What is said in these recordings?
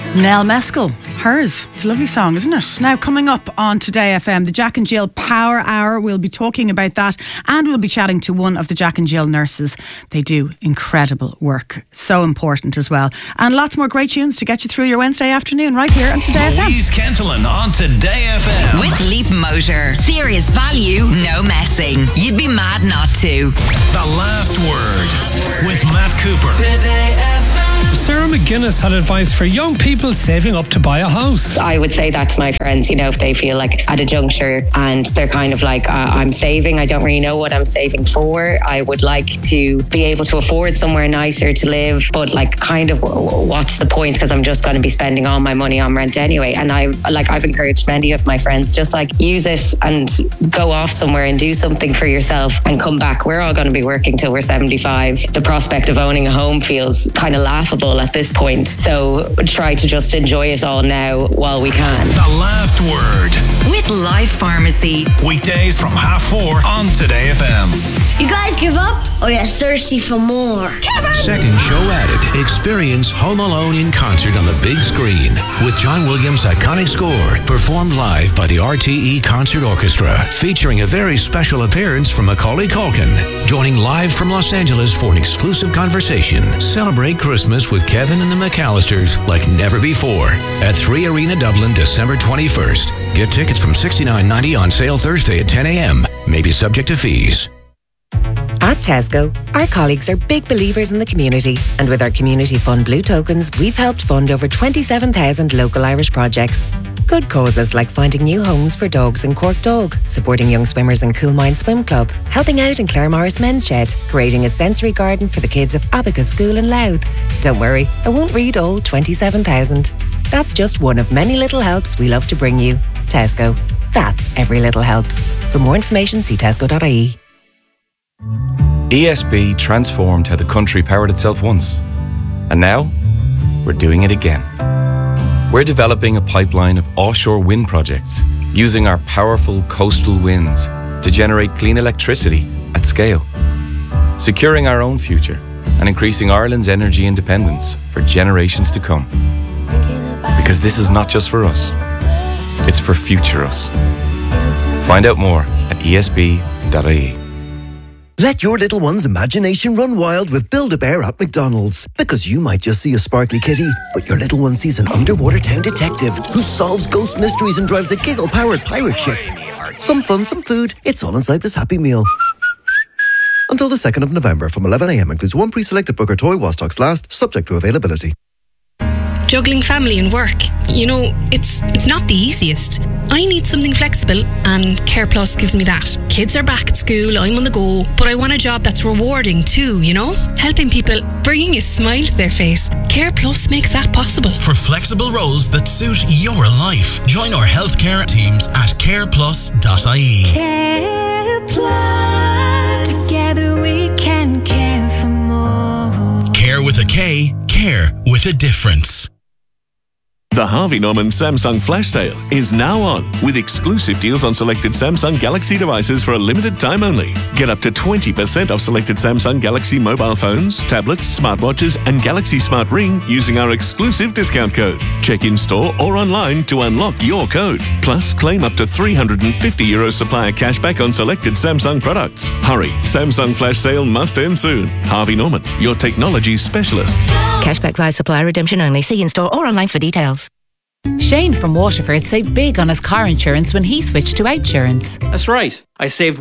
Nell Meskel, hers. It's a lovely song, isn't it? Now, coming up on Today FM, the Jack and Jill Power Hour. We'll be talking about that, and we'll be chatting to one of the Jack and Jill nurses. They do incredible work. So important as well. And lots more great tunes to get you through your Wednesday afternoon right here on Today FM. Louise Kentelin on Today FM. With Leap Motor. Serious value, no messing. You'd be mad not to. The Last Word with Matt Cooper. Today FM. Sarah McGuinness had advice for young people saving up to buy a house. I would say that to my friends, if they feel like at a juncture and they're kind of like, I'm saving, I don't really know what I'm saving for. I would like to be able to afford somewhere nicer to live, but like kind of what's the point, because I'm just going to be spending all my money on rent anyway. And I've encouraged many of my friends, just like use it and go off somewhere and do something for yourself and come back. We're all going to be working till we're 75. The prospect of owning a home feels kind of laughable at this point, so try to just enjoy it all now while we can. The Last Word with Life Pharmacy. Weekdays from 4:30 on Today FM. You guys give up, or you're thirsty for more? Second show added. Experience Home Alone in concert on the big screen with John Williams' iconic score performed live by the RTE Concert Orchestra, featuring a very special appearance from Macaulay Culkin, joining live from Los Angeles for an exclusive conversation. Celebrate Christmas with Kevin and the McAllisters like never before at 3 Arena Dublin, December 21st. Get tickets from $69.90 on sale Thursday at 10 a.m. Maybe subject to fees. At Tesco, our colleagues are big believers in the community, and with our Community Fund Blue Tokens, we've helped fund over 27,000 local Irish projects. Good causes like finding new homes for dogs in Cork Dog, supporting young swimmers in Coolmine Swim Club, helping out in Clare Morris Men's Shed, creating a sensory garden for the kids of Abacus School in Louth. Don't worry, I won't read all 27,000. That's just one of many little helps we love to bring you. Tesco. That's every little helps. For more information, see tesco.ie. ESB transformed how the country powered itself once. And now, we're doing it again. We're developing a pipeline of offshore wind projects using our powerful coastal winds to generate clean electricity at scale, securing our own future and increasing Ireland's energy independence for generations to come. Because this is not just for us, it's for future us. Find out more at esb.ie. Let your little one's imagination run wild with Build-A-Bear at McDonald's. Because you might just see a sparkly kitty, but your little one sees an underwater town detective who solves ghost mysteries and drives a giggle-powered pirate ship. Some fun, some food. It's all inside this Happy Meal. Until the 2nd of November from 11 a.m. includes one pre-selected Booker toy while stocks last, subject to availability. Juggling family and work, it's not the easiest. I need something flexible, and Care Plus gives me that. Kids are back at school, I'm on the go, but I want a job that's rewarding too, Helping people, bringing a smile to their face. Care Plus makes that possible. For flexible roles that suit your life, join our healthcare teams at careplus.ie. Care Plus. Together we can care for more. Care with a K, care with a difference. The Harvey Norman Samsung Flash Sale is now on, with exclusive deals on selected Samsung Galaxy devices for a limited time only. Get up to 20% off selected Samsung Galaxy mobile phones, tablets, smartwatches and Galaxy Smart Ring using our exclusive discount code. Check in store or online to unlock your code. Plus, claim up to €350 supplier cashback on selected Samsung products. Hurry, Samsung Flash Sale must end soon. Harvey Norman, your technology specialist. Cashback via supplier redemption only. See in store or online for details. Shane from Waterford saved big on his car insurance when he switched to Outsurance. That's right. I saved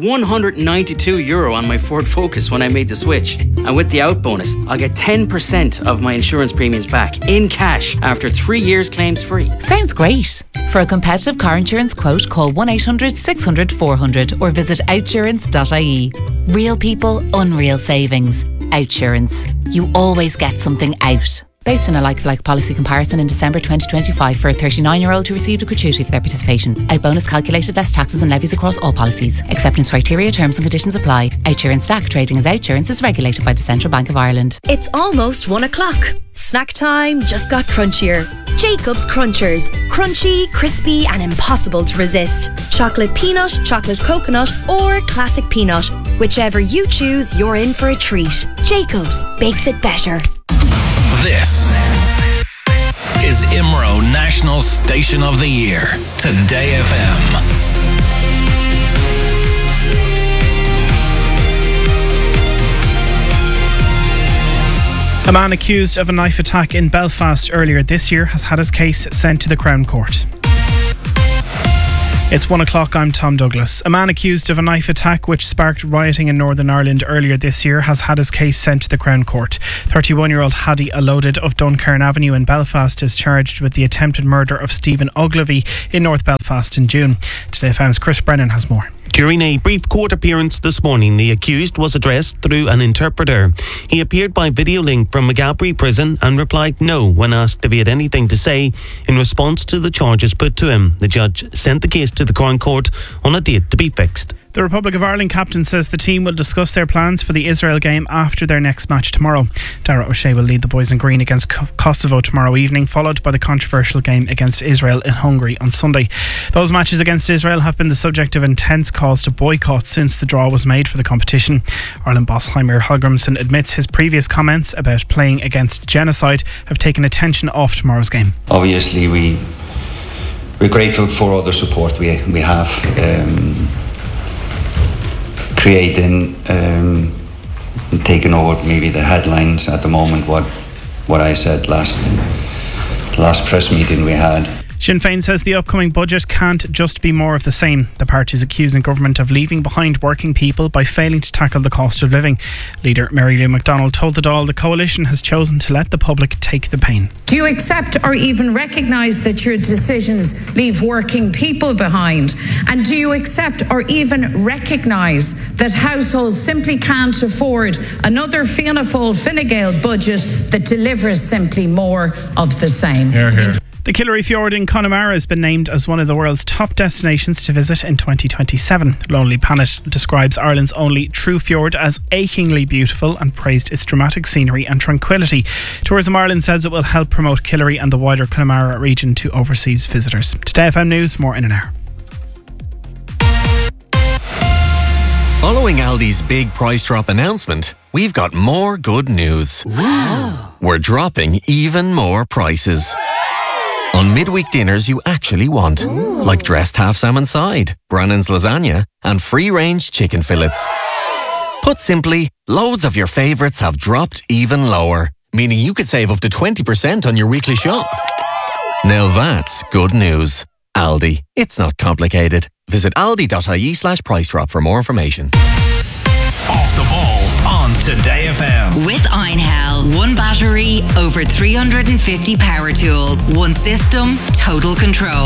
€192 on my Ford Focus when I made the switch. And with the out bonus, I'll get 10% of my insurance premiums back in cash after 3 years claims free. Sounds great. For a competitive car insurance quote, call 1-800-600-400 or visit outsurance.ie. Real people, unreal savings. Outsurance. You always get something out. Based on a like-for-like policy comparison in December 2025 for a 39-year-old who received a gratuity for their participation. Out bonus calculated less taxes and levies across all policies. Acceptance criteria, terms and conditions apply. Outsurance Stack trading as Outsurance is regulated by the Central Bank of Ireland. It's almost 1 o'clock. Snack time just got crunchier. Jacob's Crunchers. Crunchy, crispy and impossible to resist. Chocolate peanut, chocolate coconut or classic peanut. Whichever you choose, you're in for a treat. Jacob's bakes it better. This is Imran International Station of the Year. Today FM. A man accused of a knife attack in Belfast earlier this year has had his case sent to the Crown Court. It's 1 o'clock, I'm Tom Douglas. A man accused of a knife attack which sparked rioting in Northern Ireland earlier this year has had his case sent to the Crown Court. 31-year-old Hadi Alodid of Duncairn Avenue in Belfast is charged with the attempted murder of Stephen Ogilvie in North Belfast in June. Today FM's Chris Brennan has more. During a brief court appearance this morning, the accused was addressed through an interpreter. He appeared by video link from McGalbury Prison and replied no when asked if he had anything to say in response to the charges put to him. The judge sent the case to the Crown Court on a date to be fixed. The Republic of Ireland captain says the team will discuss their plans for the Israel game after their next match tomorrow. Darragh O'Shea will lead the boys in green against Kosovo tomorrow evening, followed by the controversial game against Israel in Hungary on Sunday. Those matches against Israel have been the subject of intense calls to boycott since the draw was made for the competition. Ireland boss Heimir Hallgrímsson admits his previous comments about playing against genocide have taken attention off tomorrow's game. Obviously we're grateful for all the support we have. Creating, taking over maybe the headlines at the moment, what I said last press meeting we had. Sinn Féin says the upcoming budget can't just be more of the same. The party is accusing government of leaving behind working people by failing to tackle the cost of living. Leader Mary Lou McDonald told the Dáil the coalition has chosen to let the public take the pain. Do you accept or even recognise that your decisions leave working people behind? And do you accept or even recognise that households simply can't afford another Fianna Fáil Fine Gael budget that delivers simply more of the same? Hear, hear. The Killary Fjord in Connemara has been named as one of the world's top destinations to visit in 2027. Lonely Planet describes Ireland's only true fjord as achingly beautiful and praised its dramatic scenery and tranquility. Tourism Ireland says it will help promote Killary and the wider Connemara region to overseas visitors. Today FM News, more in an hour. Following Aldi's big price drop announcement, we've got more good news. Wow. We're dropping even more prices. On midweek dinners you actually want. Ooh. Like dressed half salmon side, Brannan's lasagna, and free-range chicken fillets. Put simply, loads of your favourites have dropped even lower, meaning you could save up to 20% on your weekly shop. Now that's good news. Aldi. It's not complicated. Visit aldi.ie/price drop for more information. Off the ball on Today FM. With Einhell, one battery, over 350 power tools, one system, total control.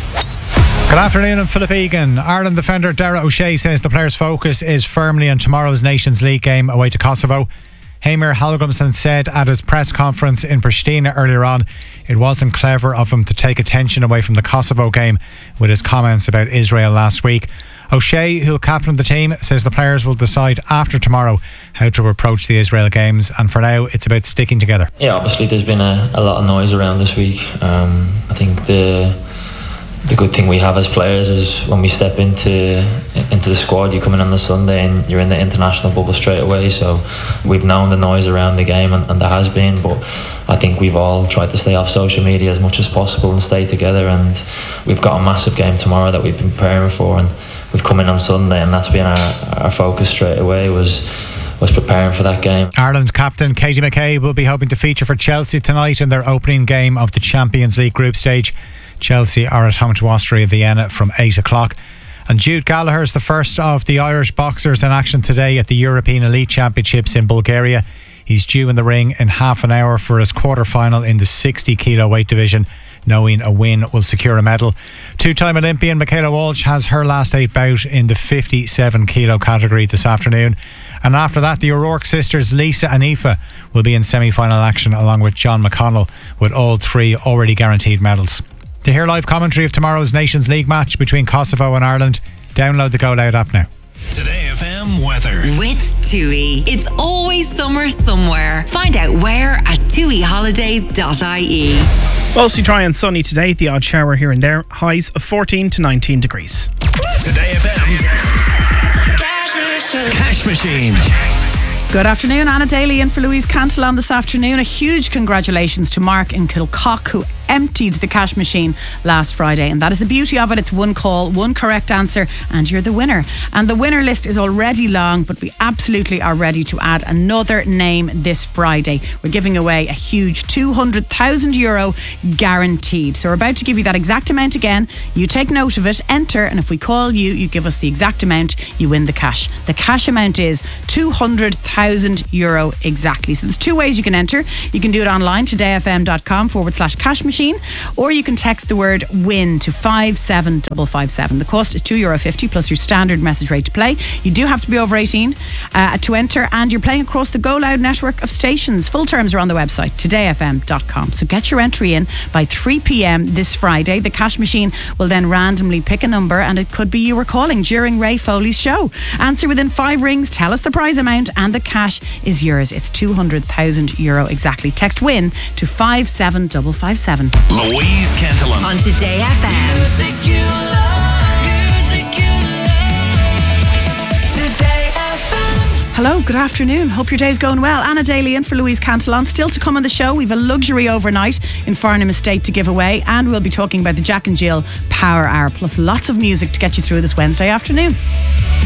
Good afternoon, I'm Philip Egan. Ireland defender Darragh O'Shea says the players' focus is firmly on tomorrow's Nations League game away to Kosovo. Heimir Hallgrímsson said at his press conference in Pristina earlier on it wasn't clever of him to take attention away from the Kosovo game with his comments about Israel last week. O'Shea, who'll captain the team, says the players will decide after tomorrow how to approach the Israel games, and for now it's about sticking together. Yeah, obviously there's been a lot of noise around this week. I think the good thing we have as players is when we step into the squad, you come in on the Sunday and you're in the international bubble straight away. So we've known the noise around the game, and there has been, but I think we've all tried to stay off social media as much as possible and stay together. And we've got a massive game tomorrow that we've been preparing for, and we've come in on Sunday, and that's been our focus straight away was preparing for that game. Ireland captain Katie McCabe will be hoping to feature for Chelsea tonight in their opening game of the Champions League group stage. Chelsea are at home to Austria Vienna from 8 o'clock. And Jude Gallagher is the first of the Irish boxers in action today at the European Elite Championships in Bulgaria. He's due in the ring in half an hour for his quarter-final in the 60 kilo weight division, knowing a win will secure a medal. Two-time Olympian Michaela Walsh has her last 8 bout in the 57 kilo category this afternoon. And after that, the O'Rourke sisters Lisa and Aoife will be in semi-final action along with John McConnell, with all three already guaranteed medals. To hear live commentary of tomorrow's Nations League match between Kosovo and Ireland, download the Go Loud app now. Today FM weather. With TUI. It's always summer somewhere. Find out where at tuiholidays.ie. Mostly dry and sunny today, the odd shower here and there. Highs of 14 to 19 degrees. Today FM's Cash Machine. Good afternoon, Anna Daly in for Louise Cantillon this afternoon. A huge congratulations to Mark in Kilcock, who emptied the cash machine last Friday, and that is the beauty of it. It's one call, one correct answer, and you're the winner. And the winner list is already long, but we absolutely are ready to add another name this Friday. We're giving away a huge €200,000 guaranteed. So we're about to give you that exact amount again. You take note of it, enter, and if we call you, you give us the exact amount, you win the cash. The cash amount is €200,000 exactly. So there's two ways you can enter. You can do it online, todayfm.com/cash machine, or you can text the word WIN to 57557. The cost is €2.50 plus your standard message rate to play. You do have to be over 18 to enter, and you're playing across the Go Loud network of stations. Full terms are on the website, todayfm.com. So get your entry in by 3 p.m. this Friday. The cash machine will then randomly pick a number, and it could be you were calling during Ray Foley's show. Answer within 5 rings, tell us the prize amount, and the cash is yours. It's €200,000 exactly. Text WIN to 57557. Louise Cantillon on Today FM. Music you love, music you love. Today FM. Hello, good afternoon. Hope your day's going well. Anna Daly in for Louise Cantillon. Still to come on the show, we've a luxury overnight in Farnham Estate to give away, and we'll be talking about the Jack and Jill Power Hour, plus lots of music to get you through this Wednesday afternoon.